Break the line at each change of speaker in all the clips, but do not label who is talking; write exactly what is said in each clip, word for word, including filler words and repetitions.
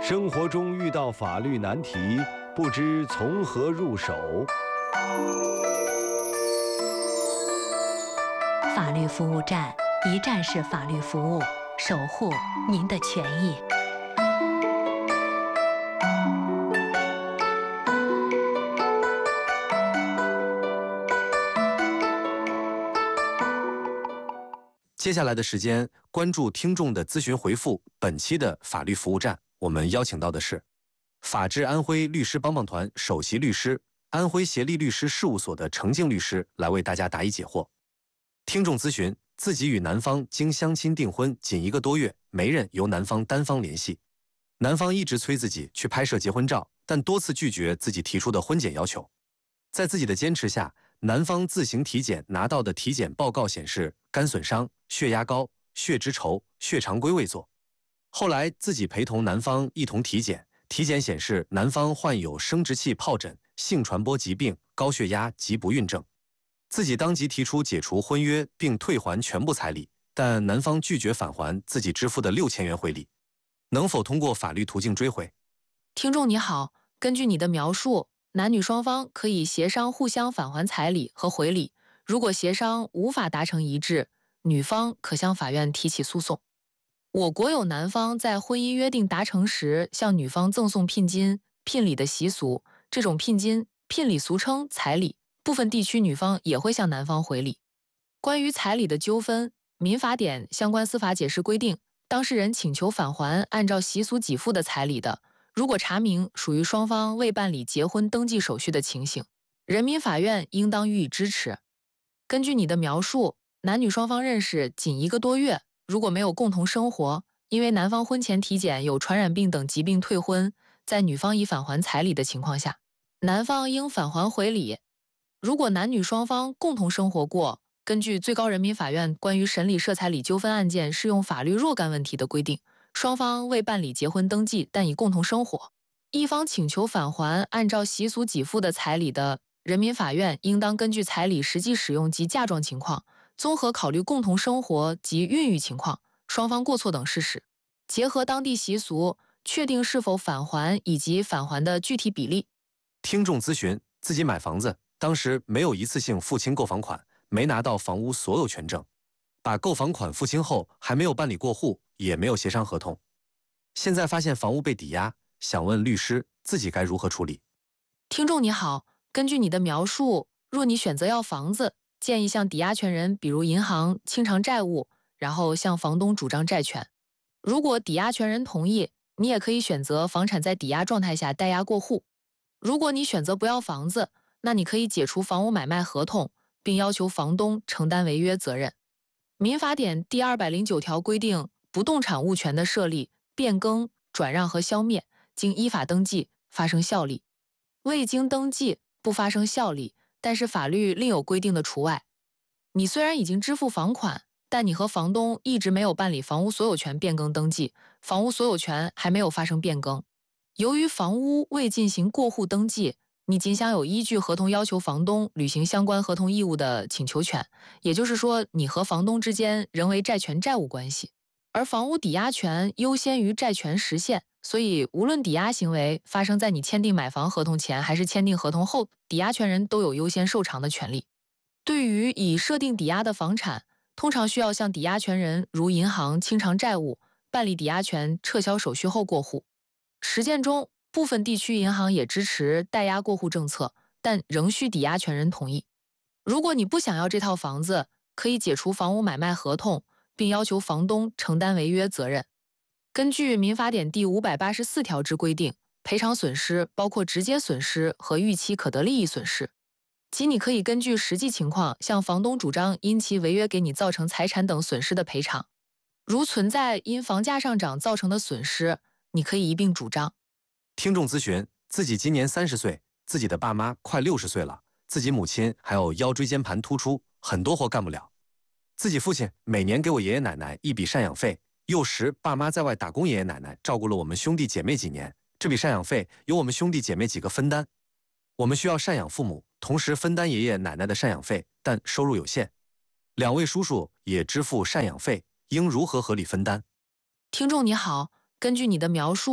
生活中遇到法律难题，不知从何入手。
法律服务站，一站式法律服务，守护您的权益。
接下来的时间，关注听众的咨询回复。本期的法律服务站，我们邀请到的是法治安徽律师帮帮团首席律师、安徽协力律师事务所的程静律师，来为大家答疑解惑。听众咨询：自己与男方经相亲订婚仅一个多月，媒人由男方单方联系，男方一直催自己去拍摄结婚照，但多次拒绝自己提出的婚检要求。在自己的坚持下，男方自行体检拿到的体检报告显示肝损伤、血压高、血脂稠、血常规位坐。后来自己陪同男方一同体检，体检显示男方患有生殖器疱疹、性传播疾病、高血压及不孕症。自己当即提出解除婚约并退还全部彩礼，但男方拒绝返还自己支付的六千元回礼，能否通过法律途径追回？
听众你好，根据你的描述，男女双方可以协商互相返还彩礼和回礼，如果协商无法达成一致，女方可向法院提起诉讼。我国有男方在婚姻约定达成时向女方赠送聘金、聘礼的习俗，这种聘金、聘礼俗称彩礼，部分地区女方也会向男方回礼。关于彩礼的纠纷，民法典相关司法解释规定，当事人请求返还按照习俗给付的彩礼的，如果查明属于双方未办理结婚登记手续的情形，人民法院应当予以支持。根据你的描述，男女双方认识仅一个多月，如果没有共同生活，因为男方婚前体检有传染病等疾病退婚，在女方已返还彩礼的情况下，男方应返还回礼。如果男女双方共同生活过，根据最高人民法院关于审理涉彩礼纠纷案件适用法律若干问题的规定，双方未办理结婚登记但已共同生活，一方请求返还按照习俗给付的彩礼的，人民法院应当根据彩礼实际使用及嫁妆情况，综合考虑共同生活及孕育情况、双方过错等事实，结合当地习俗，确定是否返还以及返还的具体比例。
听众咨询：自己买房子，当时没有一次性付清购房款，没拿到房屋所有权证，把购房款付清后还没有办理过户，也没有协商合同。现在发现房屋被抵押，想问律师自己该如何处理？
听众你好，根据你的描述，若你选择要房子，建议向抵押权人比如银行清偿债务，然后向房东主张债权。如果抵押权人同意，你也可以选择房产在抵押状态下代押过户。如果你选择不要房子，那你可以解除房屋买卖合同，并要求房东承担违约责任。民法典第二百零九条规定，不动产物权的设立、变更、转让和消灭，经依法登记发生效力；未经登记不发生效力，但是法律另有规定的除外。你虽然已经支付房款，但你和房东一直没有办理房屋所有权变更登记，房屋所有权还没有发生变更。由于房屋未进行过户登记，你仅享有依据合同要求房东履行相关合同义务的请求权，也就是说，你和房东之间仍为债权债务关系，而房屋抵押权优先于债权实现，所以无论抵押行为发生在你签订买房合同前还是签订合同后，抵押权人都有优先受偿的权利。对于已设定抵押的房产，通常需要向抵押权人如银行清偿债务，办理抵押权撤销手续后过户。实践中，部分地区银行也支持代押过户政策，但仍需抵押权人同意。如果你不想要这套房子，可以解除房屋买卖合同，并要求房东承担违约责任。根据民法典第五百八十四条之规定，赔偿损失包括直接损失和预期可得利益损失，即你可以根据实际情况向房东主张因其违约给你造成财产等损失的赔偿。如存在因房价上涨造成的损失，你可以一并主张。
听众咨询：自己今年三十岁，自己的爸妈快六十岁了，自己母亲还有腰椎间盘突出，很多活干不了。自己父亲每年给我爷爷奶奶一笔赡养费，幼时爸妈在外打工，爷爷奶奶照顾了我们兄弟姐妹几年，这笔赡养费由我们兄弟姐妹几个分担。我们需要赡养父母，同时分担爷爷奶奶的赡养费，但收入有限。两位叔叔也支付赡养费，应如何合理分担？
听众你好，根据你的描述，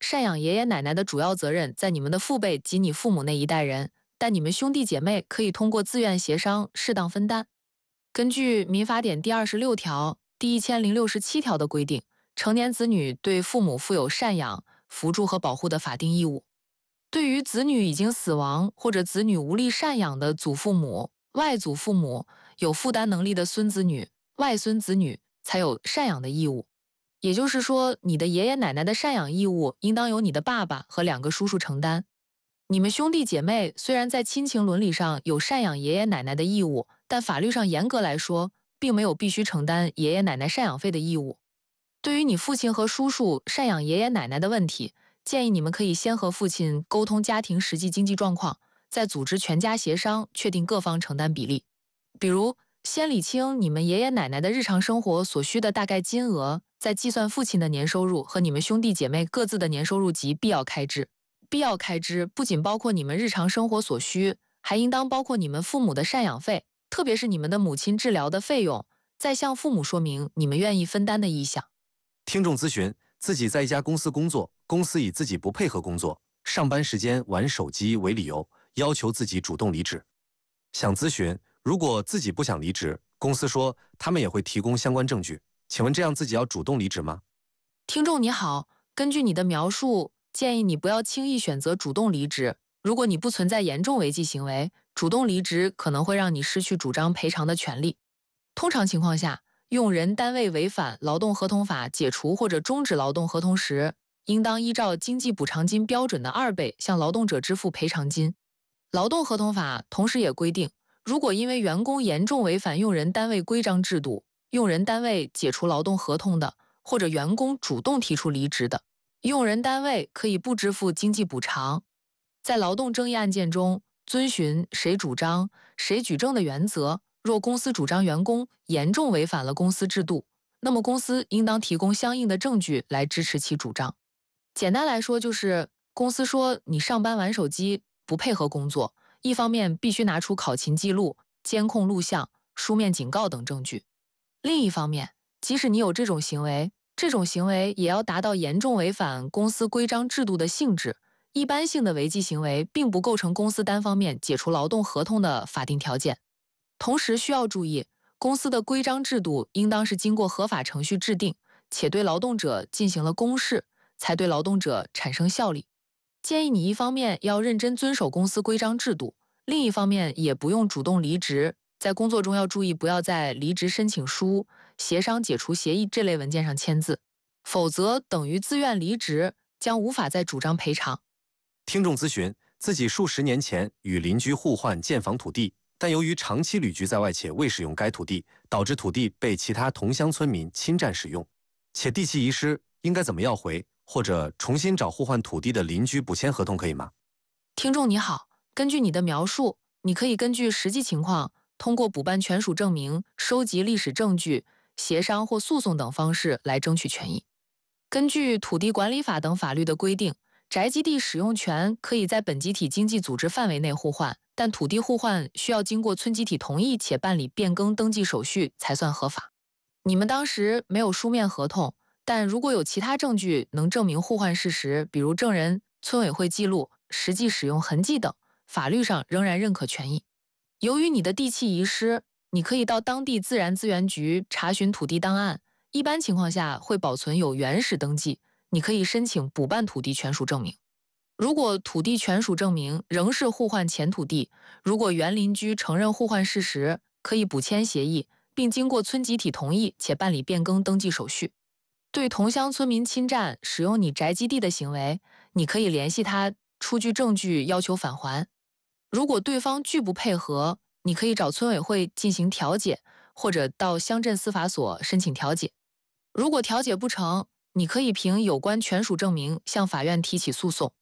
赡养爷爷奶奶的主要责任在你们的父辈及你父母那一代人，但你们兄弟姐妹可以通过自愿协商适当分担。根据民法典第二十六条、第一千零六十七条的规定，成年子女对父母负有赡养、扶助和保护的法定义务。对于子女已经死亡或者子女无力赡养的祖父母、外祖父母，有负担能力的孙子女、外孙子女才有赡养的义务。也就是说，你的爷爷奶奶的赡养义务应当由你的爸爸和两个叔叔承担。你们兄弟姐妹虽然在亲情伦理上有赡养爷爷奶奶的义务，但法律上严格来说，并没有必须承担爷爷奶奶赡养费的义务。对于你父亲和叔叔赡养爷爷奶奶的问题，建议你们可以先和父亲沟通家庭实际经济状况，再组织全家协商，确定各方承担比例。比如，先理清你们爷爷奶奶的日常生活所需的大概金额，再计算父亲的年收入和你们兄弟姐妹各自的年收入及必要开支。必要开支不仅包括你们日常生活所需，还应当包括你们父母的赡养费，特别是你们的母亲治疗的费用，再向父母说明你们愿意分担的意向。
听众咨询自己在一家公司工作，公司以自己不配合工作、上班时间玩手机为理由，要求自己主动离职。想咨询，如果自己不想离职，公司说他们也会提供相关证据，请问这样自己要主动离职吗？
听众你好，根据你的描述，建议你不要轻易选择主动离职。如果你不存在严重违纪行为，主动离职可能会让你失去主张赔偿的权利。通常情况下，用人单位违反劳动合同法解除或者终止劳动合同时，应当依照经济补偿金标准的二倍向劳动者支付赔偿金。劳动合同法同时也规定，如果因为员工严重违反用人单位规章制度，用人单位解除劳动合同的，或者员工主动提出离职的，用人单位可以不支付经济补偿。在劳动争议案件中，遵循谁主张、谁举证的原则，若公司主张员工严重违反了公司制度，那么公司应当提供相应的证据来支持其主张。简单来说，就是公司说你上班玩手机，不配合工作，一方面必须拿出考勤记录、监控录像、书面警告等证据；另一方面，即使你有这种行为，这种行为也要达到严重违反公司规章制度的性质。一般性的违纪行为并不构成公司单方面解除劳动合同的法定条件。同时需要注意，公司的规章制度应当是经过合法程序制定，且对劳动者进行了公示，才对劳动者产生效力。建议你一方面要认真遵守公司规章制度，另一方面也不用主动离职。在工作中要注意，不要在离职申请书、协商解除协议这类文件上签字，否则等于自愿离职，将无法再主张赔偿。
听众咨询自己数十年前与邻居互换建房土地，但由于长期旅居在外且未使用该土地，导致土地被其他同乡村民侵占使用，且地契遗失，应该怎么要回，或者重新找互换土地的邻居补签合同可以吗？
听众你好，根据你的描述，你可以根据实际情况，通过补办权属证明、收集历史证据、协商或诉讼等方式来争取权益。根据土地管理法等法律的规定，宅基地使用权可以在本集体经济组织范围内互换，但土地互换需要经过村集体同意且办理变更登记手续才算合法。你们当时没有书面合同，但如果有其他证据能证明互换事实，比如证人、村委会记录、实际使用痕迹等，法律上仍然认可权益。由于你的地契遗失，你可以到当地自然资源局查询土地档案，一般情况下会保存有原始登记，你可以申请补办土地权属证明。如果土地权属证明仍是互换前土地，如果原邻居承认互换事实，可以补签协议，并经过村集体同意且办理变更登记手续。对同乡村民侵占使用你宅基地的行为，你可以联系他出具证据要求返还。如果对方拒不配合，你可以找村委会进行调解，或者到乡镇司法所申请调解。如果调解不成，你可以凭有关权属证明向法院提起诉讼。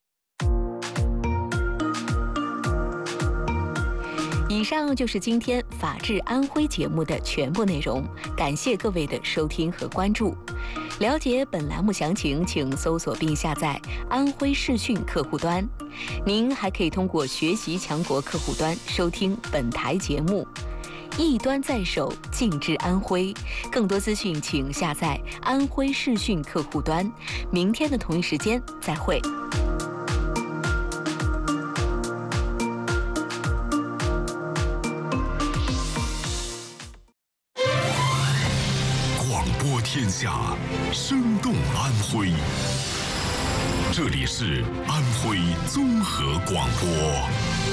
以上就是今天《法治安徽》节目的全部内容，感谢各位的收听和关注。了解本栏目详情，请搜索并下载安徽视讯客户端。您还可以通过学习强国客户端收听本台节目。 一端在手，尽致安徽。更多资讯请下载安徽视讯客户端。明天的同一时间再会。
广播天下，生动安徽。这里是安徽综合广播。